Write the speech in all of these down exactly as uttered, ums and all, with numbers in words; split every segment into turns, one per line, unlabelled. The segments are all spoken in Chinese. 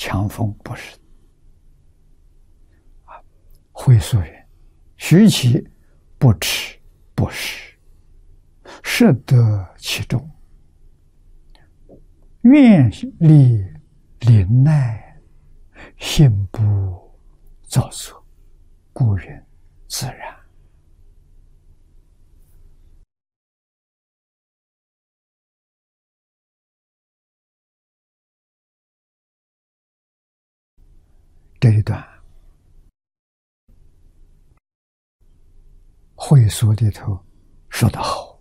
强风不是。啊，会所云：虚其不耻不实，实得其中。愿力临耐，心不造作，故云自然。这一段会所里头说得好。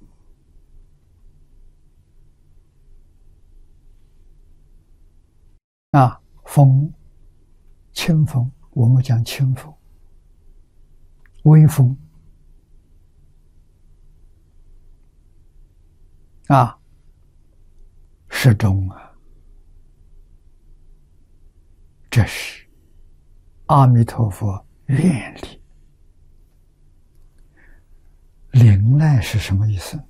啊，风，清风，我们讲清风，微风，啊，适中啊，这是阿弥陀佛愿力。临耐是什么意思？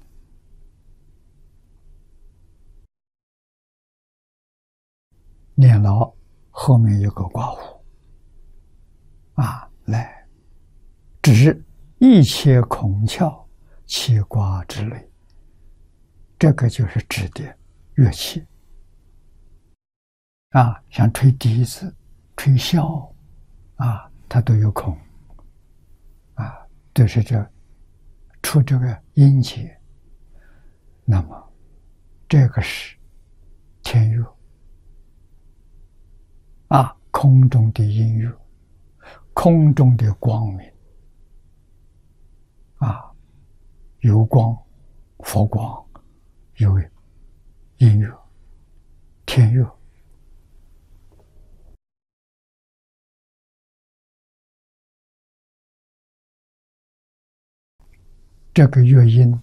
念牢后面有个括弧，啊，来指一切孔窍气瓜之类，这个就是指的乐器啊，像吹笛子、吹箫啊，它都有孔啊，都是这出这个音节。那么这个是天乐啊，空中的音乐，空中的光明啊，有光、佛光，有音乐、天乐。这个乐音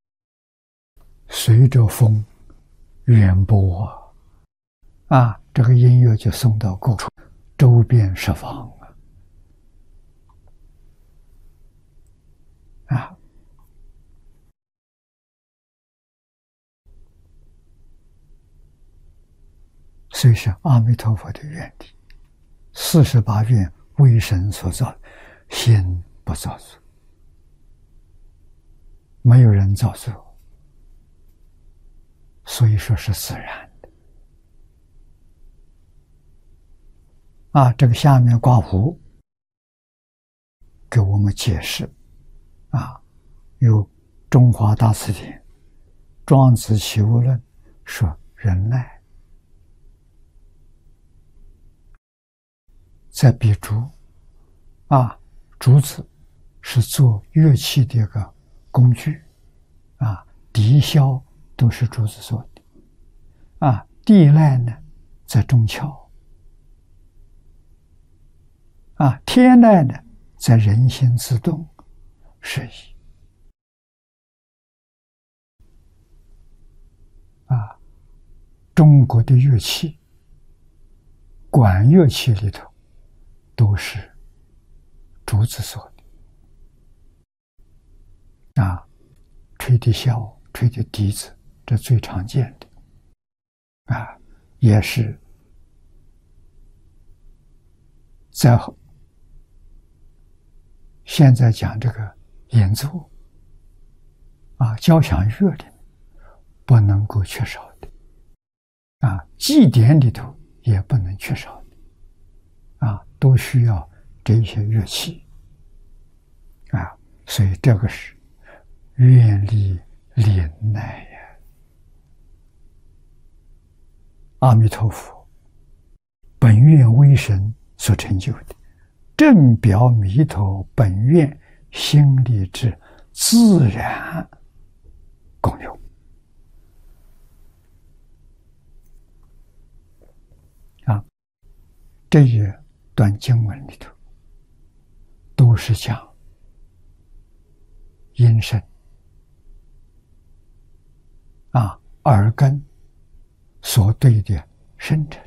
随着风远播啊，这个音乐就送到各处，周边十方啊。啊，所以是阿弥陀佛的愿力，四十八愿为神所造，心不造作，没有人造作，所以说是自然的。啊，这个下面括弧给我们解释啊，有中华大辞典《庄子齐物论》说忍耐。在比竹啊，竹子是做乐器的一个工具啊，笛箫都是竹子做的啊，地籁呢在中窍啊，天籁呢在人心自动是以啊，中国的乐器，管乐器里头都是竹子做的啊，吹的箫、吹的笛子，这最常见的啊，也是在现在讲这个演奏啊，交响乐里不能够缺少的啊，祭典里头也不能缺少的啊，都需要这些乐器啊，所以这个是愿力临耐呀。阿弥陀佛本愿威神所成就的，正表弥陀本愿心力之自然功用啊，这一段经文里头都是讲音声啊，耳根所对的声尘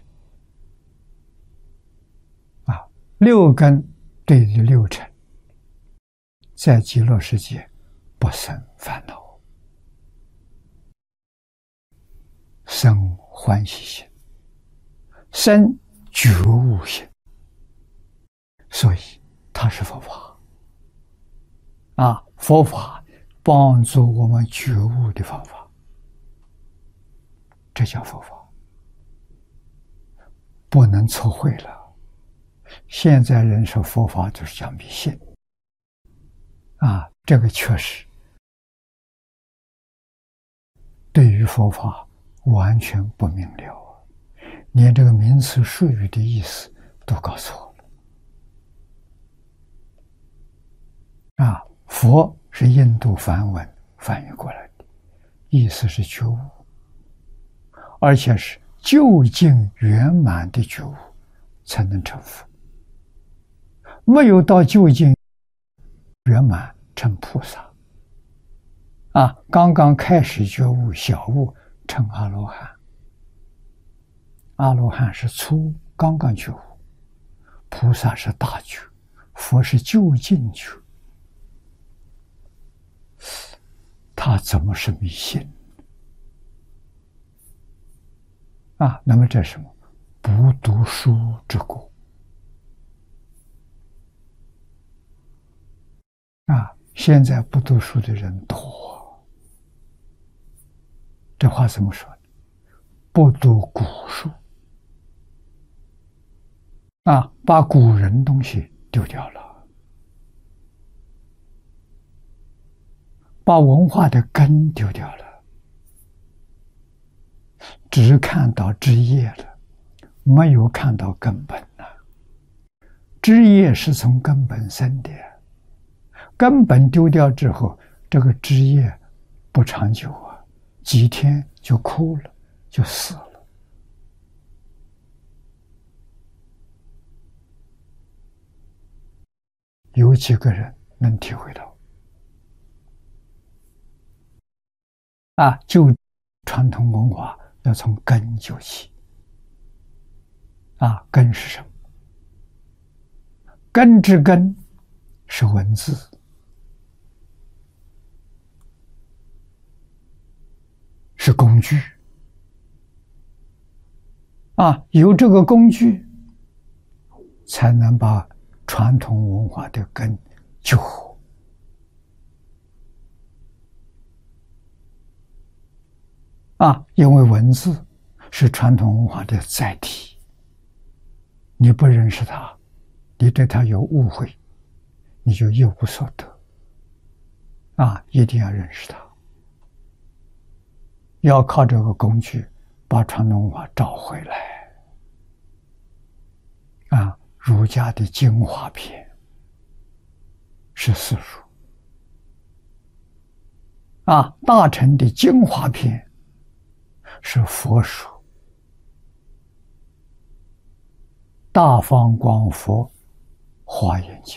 啊，六根对的六尘，在极乐世界不生烦恼，生欢喜心，生觉悟性，所以它是佛法啊！佛法帮助我们觉悟的方法，这叫佛法，不能错会了。现在人说佛法就是讲迷信啊，这个确实对于佛法完全不明了啊，连这个名词术语的意思都搞错了啊！佛是印度梵文翻译过来的，意思是觉悟，而且是究竟圆满的觉悟才能成佛，没有到究竟圆满成菩萨啊，刚刚开始觉悟小悟成阿罗汉，阿罗汉是初刚刚觉悟，菩萨是大觉，佛是究竟觉，他怎么是迷信啊？那么这是什么？不读书之过啊！现在不读书的人多，这话怎么说呢？不读古书啊，把古人东西丢掉了，把文化的根丢掉了，只看到枝叶了，没有看到根本了。枝叶是从根本生的，根本丢掉之后，这个枝叶不长久啊，几天就枯了，就死了。有几个人能体会到啊？就传统文化要从根救起啊！根是什么？根之根是文字是工具啊，有这个工具才能把传统文化的根救活啊，因为文字是传统文化的载体，你不认识它，你对它有误会，你就一无所得啊！一定要认识它，要靠这个工具把传统文化找回来啊！儒家的精华篇是四书啊，大乘的精华篇是佛书，大方广佛华严经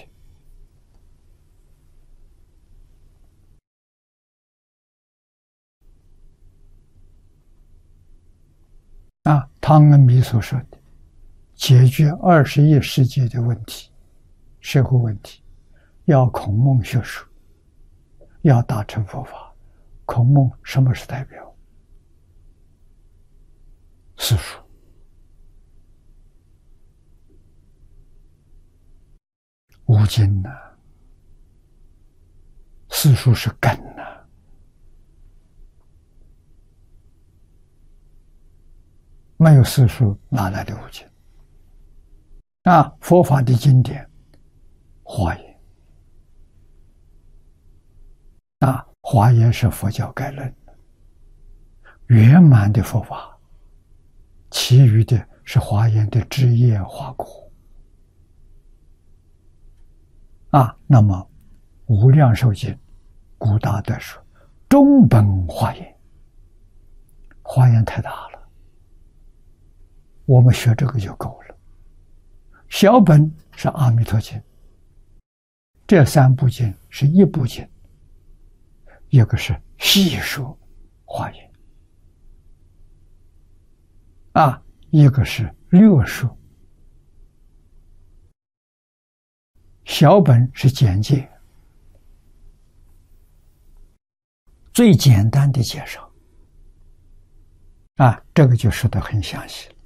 啊，汤恩比所说的解决二十一世纪的问题，社会问题，要孔孟学术，要大乘佛法。孔孟什么是代表？四书。五经呐、啊，四书是根呐、啊。没有四书，哪来的五经？啊，佛法的经典，华严啊，华严是佛教概论，圆满的佛法，其余的是华严的枝叶花果啊。那么无量寿经，古大德说，中本华严，华严太大了，我们学这个就够了。小本是阿弥陀经，这三部经是一部经，一个是细说华严啊，一个是略说。小本是简介，最简单的介绍啊，这个就说得很详细了。